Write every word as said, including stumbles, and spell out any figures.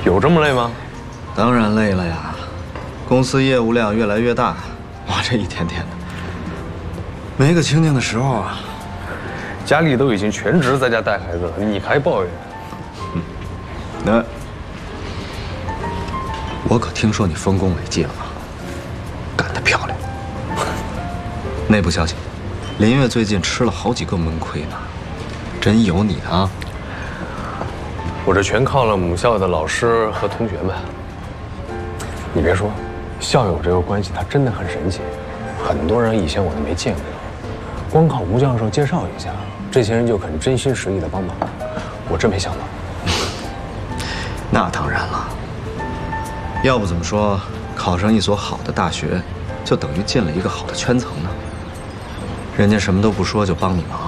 有这么累吗？ 当然累了呀，公司业务量越来越大，我这一天天的没个清静的时候啊。 家里都已经全职在家带孩子了，你还抱怨？ 嗯，那我可听说你丰功伟绩了啊，干得漂亮。内部消息，林月最近吃了好几个闷亏呢，真有你的啊！ 我这全靠了母校的老师和同学们。你别说，校友这个关系它真的很神奇，很多人以前我都没见过，光靠吴教授介绍一下，这些人就肯真心实意的帮忙，我真没想到。 那当然了，要不怎么说考上一所好的大学，就等于进了一个好的圈层呢？人家什么都不说就帮你忙，